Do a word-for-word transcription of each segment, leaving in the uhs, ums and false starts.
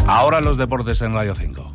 Ahora los deportes en Radio cinco.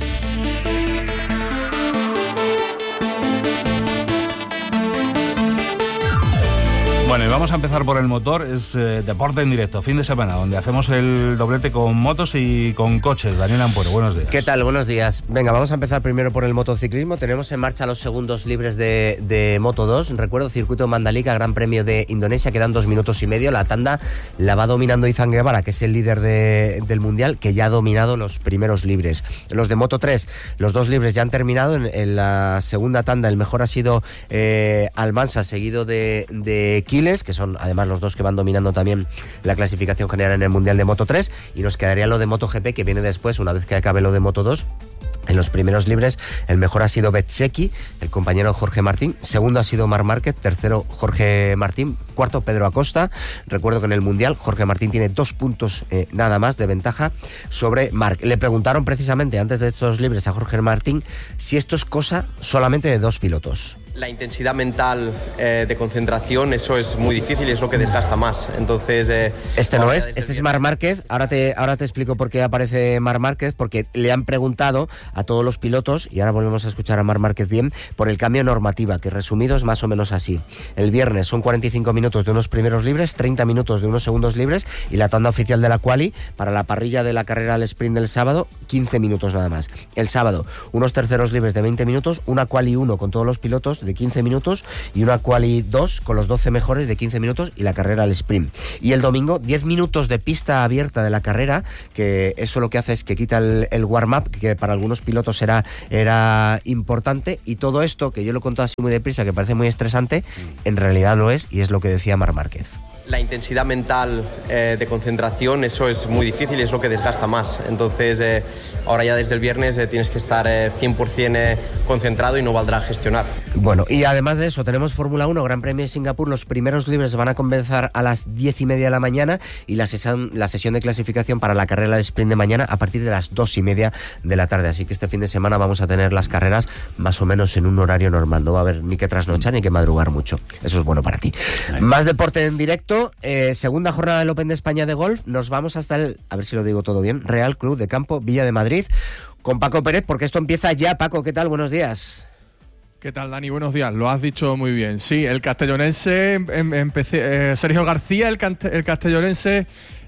Bueno, y vamos a empezar por el motor. Es eh, deporte en directo, fin de semana, donde hacemos el doblete con motos y con coches. Daniel Ampuero, buenos días. ¿Qué tal? Buenos días. Venga, vamos a empezar primero por el motociclismo. Tenemos en marcha los segundos libres de, de Moto dos. Recuerdo, circuito Mandalika, Gran Premio de Indonesia, quedan dos minutos y medio. La tanda la va dominando Izan Guevara, que es el líder de, del Mundial, que ya ha dominado los primeros libres. Los de Moto tres, los dos libres ya han terminado. En, en la segunda tanda el mejor ha sido eh, Almansa, seguido de, de Kiel, que son además los dos que van dominando también la clasificación general en el Mundial de Moto tres, y nos quedaría lo de MotoGP, que viene después, una vez que acabe lo de Moto dos. En los primeros libres el mejor ha sido Bezzecchi, el compañero Jorge Martín. Segundo ha sido Marc Márquez. Tercero Jorge Martín. Cuarto Pedro Acosta. Recuerdo que en el Mundial Jorge Martín tiene dos puntos eh, nada más de ventaja sobre Marc. Le preguntaron precisamente antes de estos libres a Jorge Martín si esto es cosa solamente de dos pilotos. La intensidad mental eh, de concentración, eso es muy difícil y es lo que desgasta más. Entonces eh, este no es, este es Marc Márquez. Ahora te, ahora te explico por qué aparece Marc Márquez, porque le han preguntado a todos los pilotos, y ahora volvemos a escuchar a Marc Márquez bien, por el cambio de normativa, que resumido es más o menos así. El viernes son cuarenta y cinco minutos de unos primeros libres, treinta minutos de unos segundos libres, y la tanda oficial de la quali para la parrilla de la carrera al sprint del sábado, quince minutos nada más. El sábado, unos terceros libres de veinte minutos, una quali uno con todos los pilotos de quince minutos y una quali dos con los doce mejores de quince minutos y la carrera al sprint. Y el domingo, diez minutos de pista abierta de la carrera, que eso lo que hace es que quita el, el warm-up, que para algunos pilotos era, era importante, y todo esto, que yo lo he contado así muy deprisa, que parece muy estresante, en realidad lo es, y es lo que decía Marc Márquez. La intensidad mental eh, de concentración, eso es muy difícil y es lo que desgasta más. Entonces, eh, ahora ya desde el viernes eh, tienes que estar eh, cien por ciento eh, concentrado y no valdrá gestionar. Bueno, y además de eso, tenemos Fórmula uno, Gran Premio de Singapur. Los primeros libres van a comenzar a las diez y media de la mañana, y la sesión, la sesión de clasificación para la carrera del sprint de mañana a partir de las dos y media de la tarde. Así que este fin de semana vamos a tener las carreras más o menos en un horario normal. No va a haber ni que trasnochar ni que madrugar mucho. Eso es bueno para ti. Ahí. Más deporte en directo. Eh, segunda jornada del Open de España de golf. Nos vamos hasta el, a ver si lo digo todo bien, Real Club de Campo Villa de Madrid, con Paco Pérez, porque esto empieza ya. Paco, ¿qué tal? Buenos días. ¿Qué tal, Dani? Buenos días. Lo has dicho muy bien. Sí, el castellonense, em, empecé, eh, Sergio García, el, el castellonense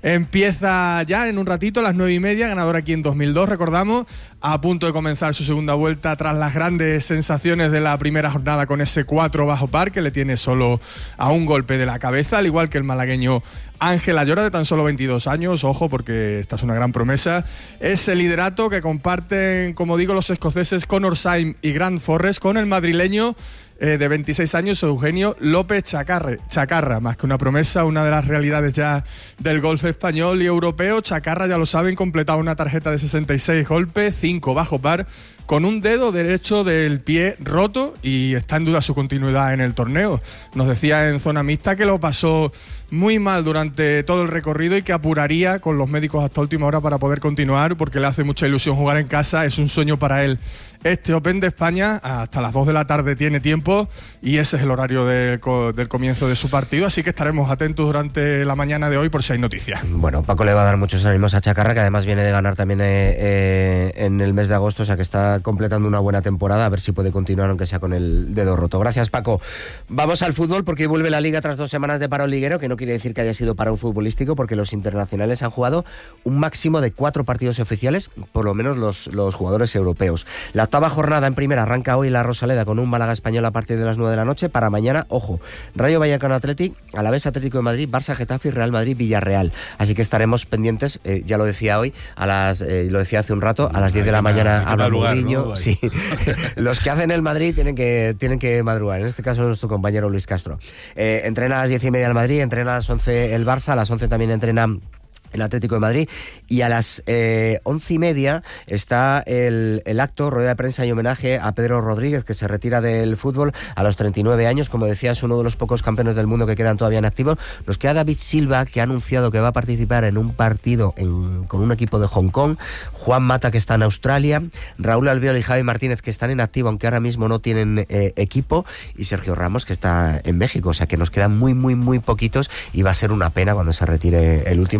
empieza ya en un ratito, a las nueve y media, ganador aquí en dos mil dos, recordamos, a punto de comenzar su segunda vuelta tras las grandes sensaciones de la primera jornada con ese cuatro bajo par, que le tiene solo a un golpe de la cabeza, al igual que el malagueño Ángel Ayora, de tan solo veintidós años, ojo, porque esta es una gran promesa. Es el liderato que comparten, como digo, los escoceses Conor Syme y Grant Forrest con el madrileño eh, de veintiséis años, Eugenio López Chacarre, Chacarra. Más que una promesa, una de las realidades ya del golf español y europeo. Chacarra, ya lo saben, completado una tarjeta de sesenta y seis golpes, cinco bajo par, con un dedo derecho del pie roto, y está en duda su continuidad en el torneo. Nos decía en zona mixta que lo pasó muy mal durante todo el recorrido y que apuraría con los médicos hasta última hora para poder continuar, porque le hace mucha ilusión jugar en casa, es un sueño para él. Este Open de España hasta las dos de la tarde tiene tiempo, y ese es el horario de, del comienzo de su partido, así que estaremos atentos durante la mañana de hoy por si hay noticias. Bueno, Paco le va a dar muchos ánimos a Chacarra, que además viene de ganar también eh, eh, en el mes de agosto, o sea que está completando una buena temporada, a ver si puede continuar aunque sea con el dedo roto. Gracias, Paco. Vamos al fútbol, porque vuelve la Liga tras dos semanas de paro liguero, que no quiere decir que haya sido paro futbolístico, porque los internacionales han jugado un máximo de cuatro partidos oficiales, por lo menos los, los jugadores europeos. La octava jornada en primera arranca hoy la Rosaleda con un Málaga Español a partir de las nueve de la noche. Para mañana, ojo, Rayo Vallecano Athletic, Alavés Atlético de Madrid, Barça Getafe y Real Madrid Villarreal. Así que estaremos pendientes, eh, ya lo decía hoy, a las eh, lo decía hace un rato, a las diez de la mañana habla Mourinho. ¿No? Sí. Los que hacen el Madrid tienen que, tienen que madrugar. En este caso nuestro compañero Luis Castro. Eh, entrena a las diez y media el Madrid, entrena a las once el Barça, a las once también entrena el Atlético de Madrid, y a las eh, once y media está el, el acto, rueda de prensa y homenaje a Pedro Rodríguez, que se retira del fútbol a los treinta y nueve años. Como decía, es uno de los pocos campeones del mundo que quedan todavía en activo. Nos queda David Silva, que ha anunciado que va a participar en un partido en, con un equipo de Hong Kong, Juan Mata, que está en Australia, Raúl Albiol y Javi Martínez, que están en activo, aunque ahora mismo no tienen eh, equipo, y Sergio Ramos, que está en México. O sea que nos quedan muy, muy, muy poquitos, y va a ser una pena cuando se retire el último, pero bueno,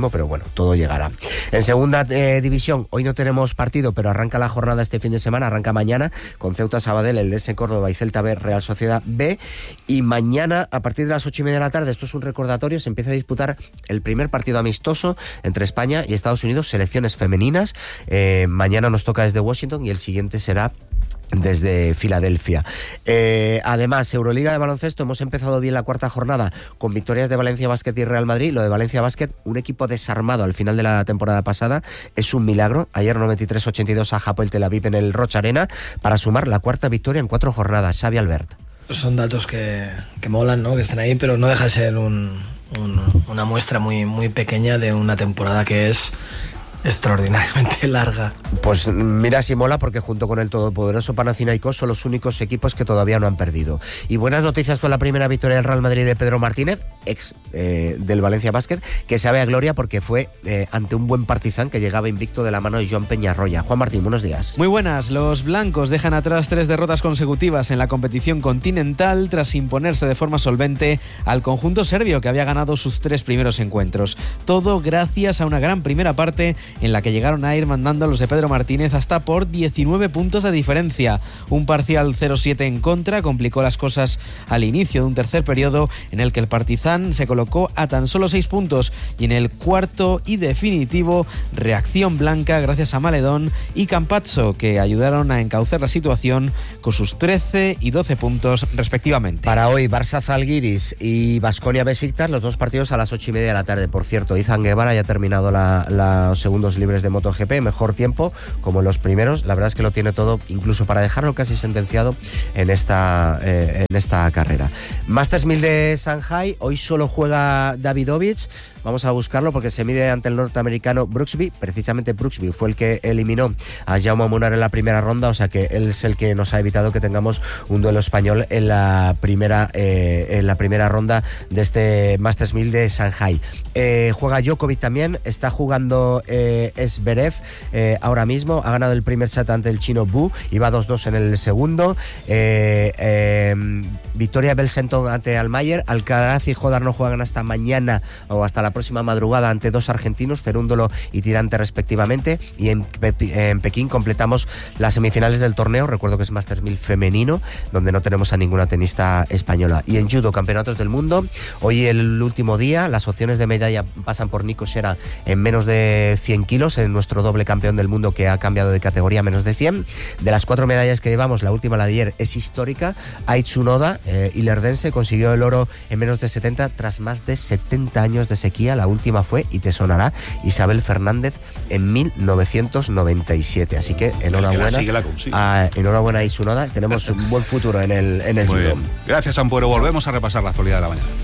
bueno, todo llegará. En segunda eh, división, hoy no tenemos partido, pero arranca la jornada este fin de semana, arranca mañana, con Ceuta, Sabadell, el D S Córdoba y Celta B, Real Sociedad B, y mañana, a partir de las ocho y media de la tarde, esto es un recordatorio, se empieza a disputar el primer partido amistoso entre España y Estados Unidos, selecciones femeninas. Eh, mañana nos toca desde Washington y el siguiente será desde Filadelfia. Eh, además, Euroliga de baloncesto, hemos empezado bien la cuarta jornada con victorias de Valencia Basket y Real Madrid. Lo de Valencia Basket, un equipo desarmado al final de la temporada pasada, es un milagro. Ayer noventa y tres ochenta y dos a Hapoel Tel Aviv en el Roch Arena para sumar la cuarta victoria en cuatro jornadas. Xavi Albert. Son datos que, que molan, ¿no? Que estén ahí, pero no deja de ser un, un, una muestra muy, muy pequeña de una temporada que es extraordinariamente larga. Pues mira si mola, porque junto con el todopoderoso Panathinaikos son los únicos equipos que todavía no han perdido. Y buenas noticias con la primera victoria del Real Madrid de Pedro Martínez, ex eh, del Valencia Basket, que sabe a gloria porque fue eh, ante un buen Partizan que llegaba invicto de la mano de Joan Peñarroya. Juan Martín, buenos días. Muy buenas. Los blancos dejan atrás tres derrotas consecutivas en la competición continental tras imponerse de forma solvente al conjunto serbio, que había ganado sus tres primeros encuentros. Todo gracias a una gran primera parte en la que llegaron a ir mandando los de Pedro Martínez hasta por diecinueve puntos de diferencia. Un parcial cero siete en contra complicó las cosas al inicio de un tercer periodo en el que el Partizan se colocó a tan solo seis puntos, y en el cuarto y definitivo, reacción blanca gracias a Maledón y Campazzo, que ayudaron a encauzar la situación con sus trece y doce puntos respectivamente. Para hoy, Barça Zalgiris y Baskonia Besiktas, los dos partidos a las ocho y media de la tarde. Por cierto, Izan Guevara ya ha terminado la, la, los segundos libres de MotoGP, mejor tiempo como en los primeros. La verdad es que lo tiene todo, incluso para dejarlo casi sentenciado en esta, eh, en esta carrera. Masters mil de Shanghai, hoy solo juega Davidovich. Vamos a buscarlo porque se mide ante el norteamericano Brooksby. Precisamente Brooksby fue el que eliminó a Jaume Munar en la primera ronda, o sea que él es el que nos ha evitado que tengamos un duelo español en la primera, eh, en la primera ronda de este Masters mil de Shanghai. Eh, juega Djokovic también, está jugando eh, Zverev eh, ahora mismo, ha ganado el primer set ante el chino Bu y va dos dos en el segundo. Eh, eh, victoria Belsenton ante Almayer. Alcaraz y Jodar no juegan hasta mañana o hasta la próxima madrugada ante dos argentinos, Cerúndolo y Tirante respectivamente, y en, Pe- en Pekín completamos las semifinales del torneo. Recuerdo que es Masters mil femenino, donde no tenemos a ninguna tenista española. Y en judo, campeonatos del mundo, hoy el último día, las opciones de medalla pasan por Nico Shera en menos de cien kilos, en nuestro doble campeón del mundo que ha cambiado de categoría a menos de cien. De las cuatro medallas que llevamos, la última, la de ayer, es histórica. Ai Tsunoda, eh, ilerdense, consiguió el oro en menos de setenta tras más de setenta años de sequía. La última fue, y te sonará, Isabel Fernández en mil novecientos noventa y siete. Así que enhorabuena a, enhorabuena a Tsunoda. Tenemos un buen futuro en el, en el judo. Gracias, Ampuero. Volvemos a repasar la actualidad de la mañana.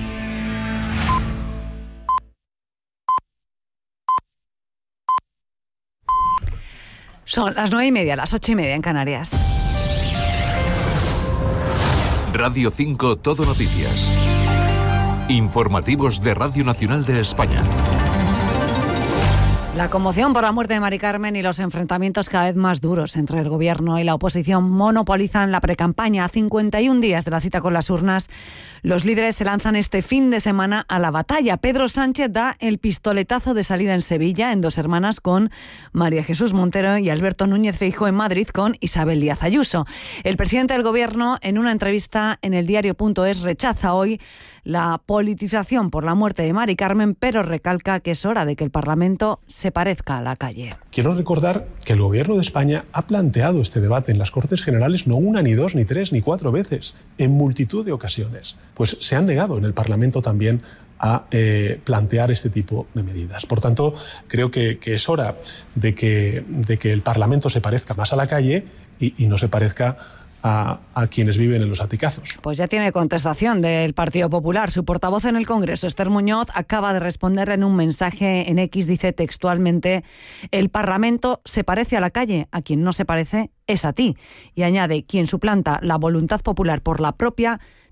Son las nueve y media, las ocho y media en Canarias. Radio cinco Todo Noticias. Informativos de Radio Nacional de España. La conmoción por la muerte de Mari Carmen y los enfrentamientos cada vez más duros entre el gobierno y la oposición monopolizan la precampaña. A cincuenta y un días de la cita con las urnas, los líderes se lanzan este fin de semana a la batalla. Pedro Sánchez da el pistoletazo de salida en Sevilla, en Dos Hermanas, con María Jesús Montero, y Alberto Núñez Feijóo en Madrid con Isabel Díaz Ayuso. El presidente del gobierno, en una entrevista en el diario.es, rechaza hoy la politización por la muerte de Mari Carmen, pero recalca que es hora de que el Parlamento se parezca a la calle. Quiero recordar que el Gobierno de España ha planteado este debate en las Cortes Generales no una, ni dos, ni tres, ni cuatro veces, en multitud de ocasiones. Pues se han negado en el Parlamento también a eh, plantear este tipo de medidas. Por tanto, creo que, que es hora de que, de que el Parlamento se parezca más a la calle y, y no se parezca A, a quienes viven en los aticazos. Pues ya tiene contestación del Partido Popular. Su portavoz en el Congreso, Esther Muñoz, acaba de responder en un mensaje en X. Dice textualmente: el Parlamento se parece a la calle, a quien no se parece es a ti. Y añade: quien suplanta la voluntad popular por la propia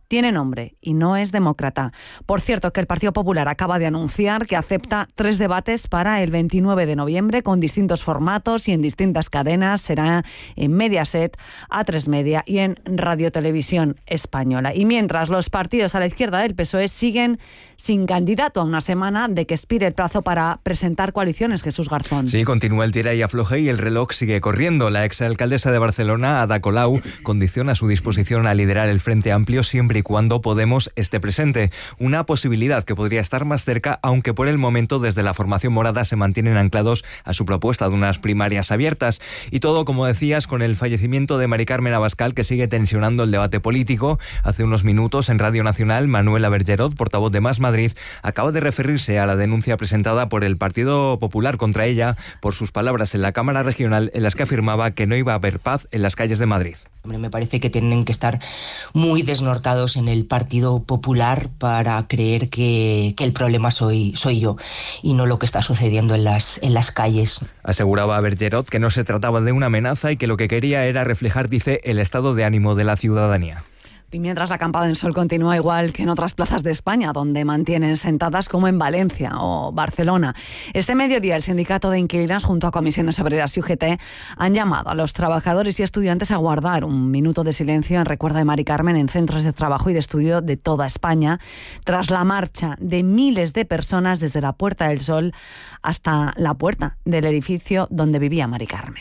Tiene nombre y no es demócrata. Por cierto, que el Partido Popular acaba de anunciar que acepta tres debates para el veintinueve de noviembre con distintos formatos y en distintas cadenas. Será en Mediaset, A tres Media y en Radio Televisión Española. Y mientras los partidos a la izquierda del P S O E siguen sin candidato a una semana de que expire el plazo para presentar coaliciones, Jesús Garzón. Sí, continúa el tira y afloje y el reloj sigue corriendo. La exalcaldesa de Barcelona, Ada Colau, condiciona su disposición a liderar el Frente Amplio siempre y cuando Podemos esté presente. Una posibilidad que podría estar más cerca, aunque por el momento desde la formación morada se mantienen anclados a su propuesta de unas primarias abiertas. Y todo, como decías, con el fallecimiento de Mari Carmen Abascal, que sigue tensionando el debate político. Hace unos minutos en Radio Nacional, Manuela Bergerot, portavoz de Más Madrid, acaba de referirse a la denuncia presentada por el Partido Popular contra ella por sus palabras en la Cámara Regional, en las que afirmaba que no iba a haber paz en las calles de Madrid. Me parece que tienen que estar muy desnortados en el Partido Popular para creer que, que el problema soy, soy yo y no lo que está sucediendo en las, en las calles. Aseguraba Bergerot que no se trataba de una amenaza y que lo que quería era reflejar, dice, el estado de ánimo de la ciudadanía. Y mientras la acampada en sol continúa igual que en otras plazas de España, donde mantienen sentadas como en Valencia o Barcelona. Este mediodía el sindicato de inquilinos junto a Comisiones Obreras y U G T han llamado a los trabajadores y estudiantes a guardar un minuto de silencio en recuerdo de Mari Carmen en centros de trabajo y de estudio de toda España, tras la marcha de miles de personas desde la Puerta del Sol hasta la puerta del edificio donde vivía Mari Carmen.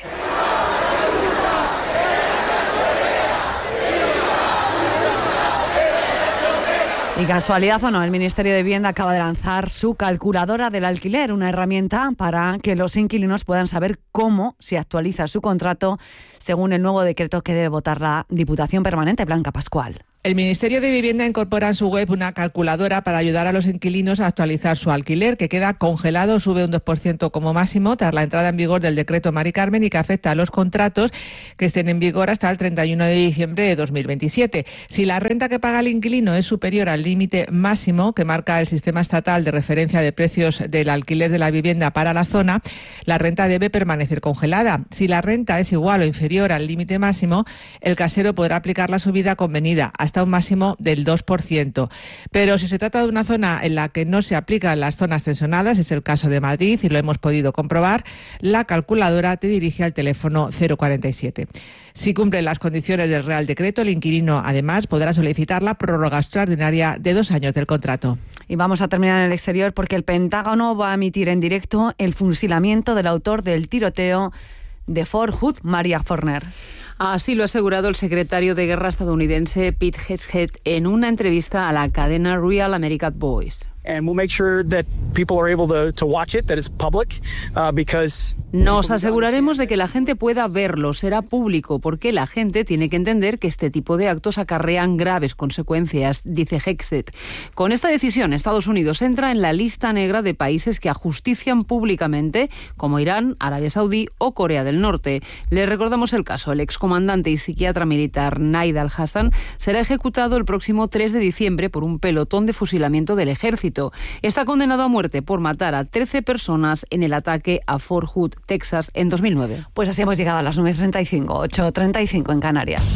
Y casualidad o no, el Ministerio de Vivienda acaba de lanzar su calculadora del alquiler, una herramienta para que los inquilinos puedan saber cómo se actualiza su contrato según el nuevo decreto que debe votar la Diputación Permanente. Blanca Pascual. El Ministerio de Vivienda incorpora en su web una calculadora para ayudar a los inquilinos a actualizar su alquiler, que queda congelado, sube un dos por ciento como máximo tras la entrada en vigor del decreto Mari Carmen y que afecta a los contratos que estén en vigor hasta el treinta y uno de diciembre de dos mil veintisiete. Si la renta que paga el inquilino es superior al límite máximo que marca el Sistema Estatal de Referencia de Precios del Alquiler de la Vivienda para la zona, la renta debe permanecer congelada. Si la renta es igual o inferior al límite máximo, el casero podrá aplicar la subida convenida hasta un máximo del dos por ciento. Pero si se trata de una zona en la que no se aplican las zonas tensionadas, es el caso de Madrid y lo hemos podido comprobar, la calculadora te dirige al teléfono cero cuarenta y siete. Si cumplen las condiciones del Real Decreto, el inquilino además podrá solicitar la prórroga extraordinaria de dos años del contrato. Y vamos a terminar en el exterior porque el Pentágono va a emitir en directo el fusilamiento del autor del tiroteo de Fort Hood, María Forner. Así lo ha asegurado el secretario de Guerra estadounidense Pete Hegseth en una entrevista a la cadena Real American Voice. And we'll make sure that people are able to, to watch it, that it's public, uh, because... Nos aseguraremos de que la gente pueda verlo, será público, porque la gente tiene que entender que este tipo de actos acarrean graves consecuencias, dice Hegseth. Con esta decisión, Estados Unidos entra en la lista negra de países que ajustician públicamente, como Irán, Arabia Saudí o Corea del Norte. Le recordamos el caso. El excomandante y psiquiatra militar Naid al-Hassan será ejecutado el próximo tres de diciembre por un pelotón de fusilamiento del ejército. Está condenado a muerte por matar a trece personas en el ataque a Fort Hood, Texas, en dos mil nueve. Pues así hemos llegado a las nueve treinta y cinco, ocho treinta y cinco en Canarias.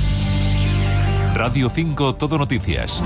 Radio cinco Todo Noticias.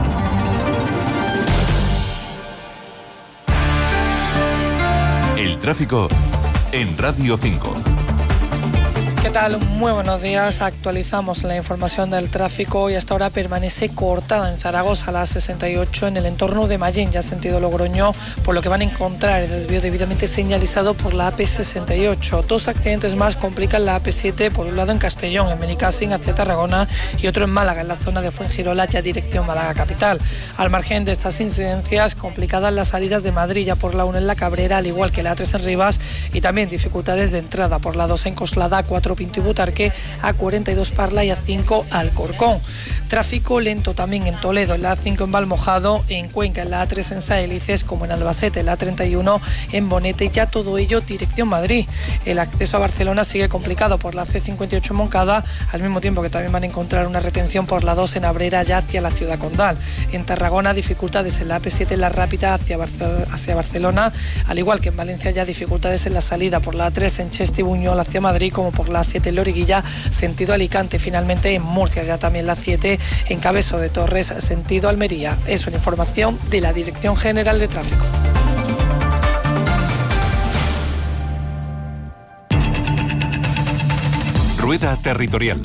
El tráfico en Radio cinco. ¿Qué tal? Muy buenos días. Actualizamos la información del tráfico y hasta ahora permanece cortada en Zaragoza la sesenta y ocho en el entorno de Mallén, ya sentido Logroño, por lo que van a encontrar el desvío debidamente señalizado por la A P sesenta y ocho. Dos accidentes más complican la A P siete, por un lado en Castellón, en Benicàssim, hacia Tarragona, y otro en Málaga, en la zona de Fuengirola, ya dirección Málaga capital. Al margen de estas incidencias, complicadas las salidas de Madrid, ya por la uno en La Cabrera, al igual que la A tres en Rivas, y también dificultades de entrada por la dos en Coslada, A cuatro Pinto y Butarque, A cuarenta y dos Parla y A cinco Alcorcón. Tráfico lento también en Toledo, en la A cinco en Valmojado, en Cuenca, en la A tres en Saelices, como en Albacete, en la A treinta y uno en Bonete, ya todo ello dirección Madrid. El acceso a Barcelona sigue complicado por la C cincuenta y ocho en Moncada, al mismo tiempo que también van a encontrar una retención por la dos en Abrera, ya hacia la ciudad condal. En Tarragona, dificultades en la A P siete en la Rápida hacia, Barce- hacia Barcelona, al igual que en Valencia, ya dificultades en la salida por la A tres en Cheste y Buñol hacia Madrid, como por la la siete en Loriguilla, sentido Alicante. Finalmente en Murcia ya también la siete en Cabezo de Torres, sentido Almería. Es una información de la Dirección General de Tráfico. Rueda Territorial.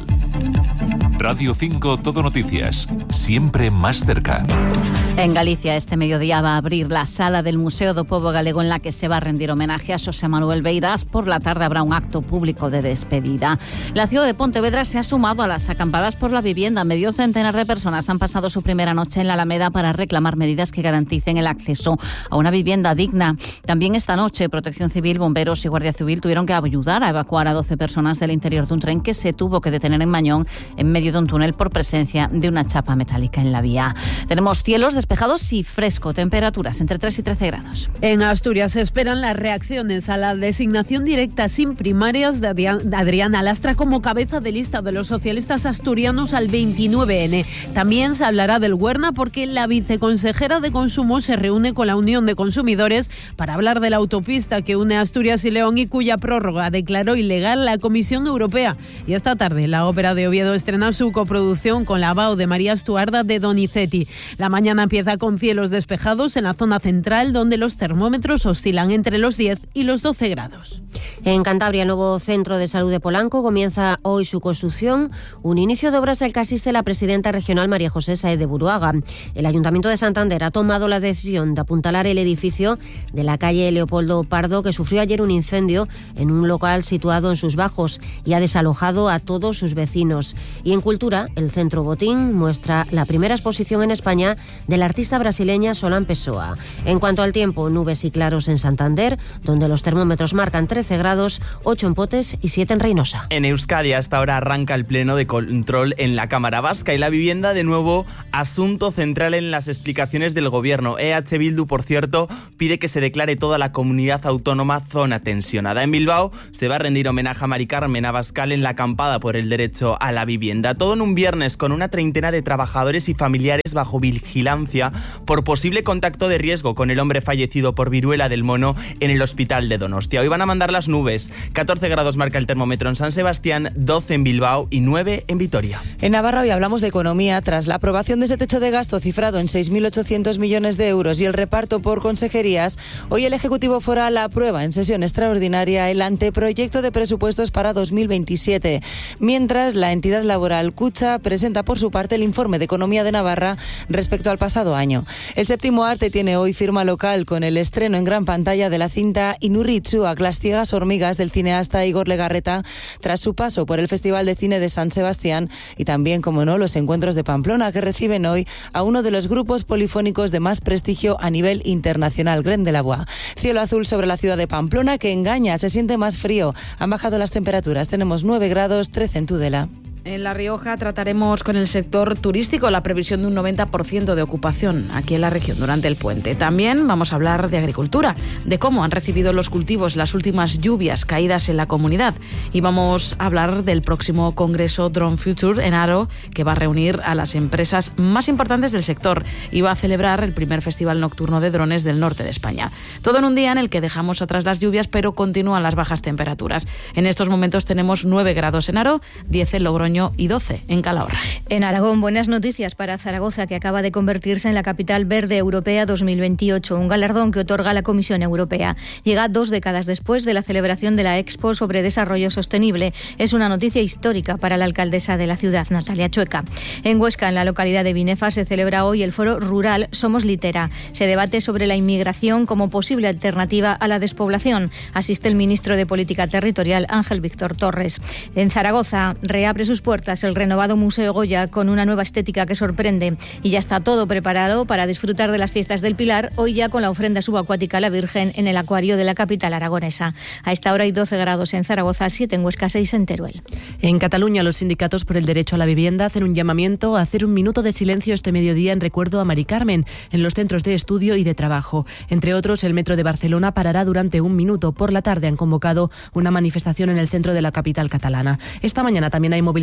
Radio cinco Todo Noticias, siempre más cerca. En Galicia este mediodía va a abrir la sala del Museo do Pobo Galego en la que se va a rendir homenaje a Xosé Manuel Beiras. Por la tarde habrá un acto público de despedida. La ciudad de Pontevedra se ha sumado a las acampadas por la vivienda. Medio centenar de personas han pasado su primera noche en la Alameda para reclamar medidas que garanticen el acceso a una vivienda digna. También esta noche Protección Civil, bomberos y Guardia Civil tuvieron que ayudar a evacuar a doce personas del interior de un tren que se tuvo que detener en Mañón en medio de un túnel por presencia de una chapa metálica en la vía. Tenemos cielos despejados y fresco, temperaturas entre tres y trece grados. En Asturias se esperan las reacciones a la designación directa sin primarias de Adriana Lastra como cabeza de lista de los socialistas asturianos al veintinueve ene. También se hablará del Huerna porque la viceconsejera de Consumo se reúne con la Unión de Consumidores para hablar de la autopista que une Asturias y León y cuya prórroga declaró ilegal la Comisión Europea. Y esta tarde la Ópera de Oviedo estrena su coproducción con la Bao de María Estuarda de Donizetti. La mañana empieza con cielos despejados en la zona central, donde los termómetros oscilan entre los diez y los doce grados. En Cantabria, el nuevo Centro de Salud de Polanco comienza hoy su construcción, un inicio de obras al que asiste la presidenta regional María José Saez de Buruaga. El Ayuntamiento de Santander ha tomado la decisión de apuntalar el edificio de la calle Leopoldo Pardo, que sufrió ayer un incendio en un local situado en sus bajos y ha desalojado a todos sus vecinos. Y en cultura, el Centro Botín muestra la primera exposición en España de la artista brasileña Solán Pessoa. En cuanto al tiempo, nubes y claros en Santander, donde los termómetros marcan trece grados, ocho en Potes y siete en Reynosa. En Euskadi hasta ahora arranca el pleno de control en la Cámara Vasca y la vivienda de nuevo asunto central en las explicaciones del gobierno. E H Bildu, por cierto, pide que se declare toda la comunidad autónoma zona tensionada. En Bilbao se va a rendir homenaje a Mari Carmen Abascal en la acampada por el derecho a la vivienda. Todo en un viernes con una treintena de trabajadores y familiares bajo vigilancia por posible contacto de riesgo con el hombre fallecido por viruela del mono en el hospital de Donostia. Hoy van a mandar las nubes. catorce grados marca el termómetro en San Sebastián, doce en Bilbao y nueve en Vitoria. En Navarra hoy hablamos de economía. Tras la aprobación de ese techo de gasto cifrado en seis mil ochocientos millones de euros y el reparto por consejerías, hoy el Ejecutivo Foral aprueba en sesión extraordinaria el anteproyecto de presupuestos para dos mil veintisiete. Mientras, la entidad laboral Cucha presenta por su parte el informe de economía de Navarra respecto al pasado año. El Séptimo Arte tiene hoy firma local con el estreno en gran pantalla de la cinta Inurritxuak, las ciegas hormigas del cineasta Igor Legarreta, tras su paso por el Festival de Cine de San Sebastián y también, como no, los encuentros de Pamplona, que reciben hoy a uno de los grupos polifónicos de más prestigio a nivel internacional, Gren de la Bois. Cielo azul sobre la ciudad de Pamplona, que engaña, se siente más frío. Han bajado las temperaturas, tenemos nueve grados, trece en Tudela. En La Rioja trataremos con el sector turístico la previsión de un noventa por ciento de ocupación aquí en la región durante el puente. También vamos a hablar de agricultura, de cómo han recibido los cultivos las últimas lluvias caídas en la comunidad. Y vamos a hablar del próximo Congreso Drone Future en Aro, que va a reunir a las empresas más importantes del sector y va a celebrar el primer festival nocturno de drones del norte de España. Todo en un día en el que dejamos atrás las lluvias, pero continúan las bajas temperaturas. En estos momentos tenemos nueve grados en Aro, diez en Logroño y doce en Calahorra. En Aragón, buenas noticias para Zaragoza, que acaba de convertirse en la capital verde europea dos mil veintiocho, un galardón que otorga la Comisión Europea. Llega dos décadas después de la celebración de la Expo sobre Desarrollo Sostenible. Es una noticia histórica para la alcaldesa de la ciudad, Natalia Chueca. En Huesca, en la localidad de Binefa, se celebra hoy el foro rural Somos Litera. Se debate sobre la inmigración como posible alternativa a la despoblación. Asiste el ministro de Política Territorial, Ángel Víctor Torres. En Zaragoza, reabre sus puertas el renovado Museo Goya con una nueva estética que sorprende, y ya está todo preparado para disfrutar de las fiestas del Pilar, hoy ya con la ofrenda subacuática a la Virgen en el acuario de la capital aragonesa. A esta hora hay doce grados en Zaragoza, siete en Huesca, seis en Teruel. En Cataluña, los sindicatos por el derecho a la vivienda hacen un llamamiento a hacer un minuto de silencio este mediodía en recuerdo a Mari Carmen en los centros de estudio y de trabajo. Entre otros, el Metro de Barcelona parará durante un minuto. Por la tarde han convocado una manifestación en el centro de la capital catalana. Esta mañana también hay movilización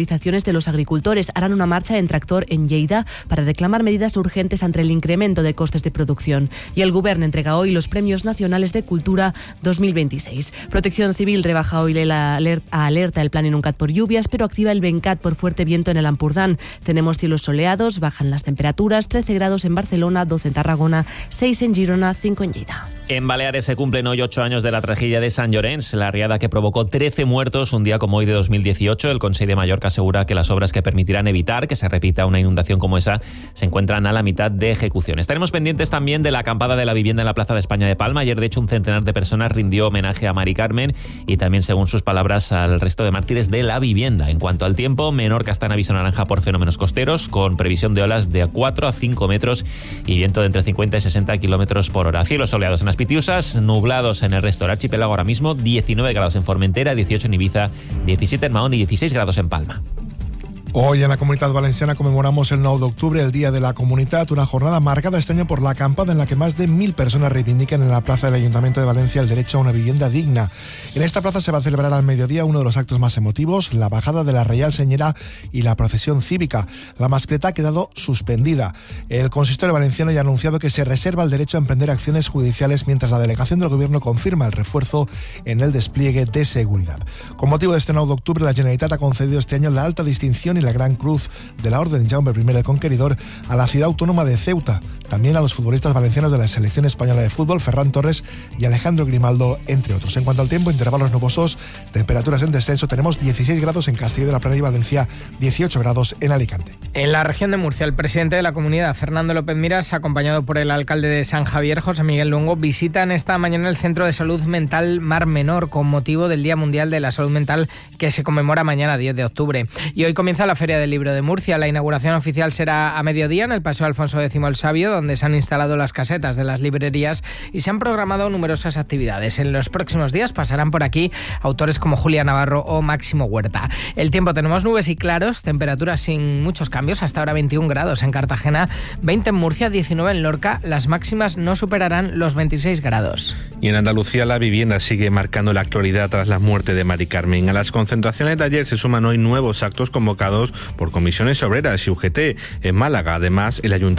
movilizaciones de los agricultores. Harán una marcha en tractor en Lleida para reclamar medidas urgentes ante el incremento de costes de producción. Y el Govern entrega hoy los Premios Nacionales de Cultura dos mil veintiséis. Protección Civil rebaja hoy la alerta el plan Inuncat por lluvias, pero activa el Bencat por fuerte viento en el Ampurdán. Tenemos cielos soleados, bajan las temperaturas, trece grados en Barcelona, doce en Tarragona, seis en Girona, cinco en Lleida. En Baleares se cumplen hoy ocho años de la tragedia de Sant Llorenç, la riada que provocó trece muertos un día como hoy de dos mil dieciocho. El Consell de Mallorca asegura que las obras que permitirán evitar que se repita una inundación como esa se encuentran a la mitad de ejecución. Estaremos pendientes también de la acampada de la vivienda en la Plaza de España de Palma. Ayer, de hecho, un centenar de personas rindió homenaje a Mari Carmen y también, según sus palabras, al resto de mártires de la vivienda. En cuanto al tiempo, Menorca está en aviso naranja por fenómenos costeros, con previsión de olas de cuatro a cinco metros y viento de entre cincuenta y sesenta kilómetros por hora. Cielos soleados en las Pitiusas, nublados en el resto del archipiélago ahora mismo, diecinueve grados en Formentera, dieciocho en Ibiza, diecisiete en Mahón y dieciséis grados en Palma. Hoy en la Comunitat Valenciana conmemoramos el nou d'octubre, el Día de la Comunitat, una jornada marcada este año por la acampada en la que más de mil personas reivindican en la plaza del Ayuntamiento de Valencia el derecho a una vivienda digna. En esta plaza se va a celebrar al mediodía uno de los actos más emotivos, la bajada de la Reial Señera y la procesión cívica. La mascleta ha quedado suspendida. El consistorio valenciano ya ha anunciado que se reserva el derecho a emprender acciones judiciales mientras la delegación del Gobierno confirma el refuerzo en el despliegue de seguridad. Con motivo de este nou d'octubre, la Generalitat ha concedido este año la alta distinción y la Gran Cruz de la Orden Jaume primero el Conqueridor a la ciudad autónoma de Ceuta, también a los futbolistas valencianos de la selección española de fútbol, Ferran Torres y Alejandro Grimaldo, entre otros. En cuanto al tiempo, intervalos nubosos, temperaturas en descenso, tenemos dieciséis grados en Castelló de la Plana y Valencia, dieciocho grados en Alicante. En la región de Murcia, el presidente de la comunidad, Fernando López Miras, acompañado por el alcalde de San Javier, José Miguel Luengo, visitan esta mañana el Centro de Salud Mental Mar Menor con motivo del Día Mundial de la Salud Mental que se conmemora mañana, diez de octubre. Y hoy comienza la Feria del Libro de Murcia. La inauguración oficial será a mediodía en el Paseo Alfonso X el Sabio, donde se han instalado las casetas de las librerías y se han programado numerosas actividades. En los próximos días pasarán por aquí autores como Julia Navarro o Máximo Huerta. El tiempo, tenemos nubes y claros, temperaturas sin muchos cambios, hasta ahora veintiún grados en Cartagena, veinte en Murcia, diecinueve en Lorca, las máximas no superarán los veintiséis grados. Y en Andalucía la vivienda sigue marcando la actualidad tras la muerte de Mari Carmen. A las concentraciones de ayer se suman hoy nuevos actos convocados por comisiones obreras y U G T. En Málaga, además, el Ayuntamiento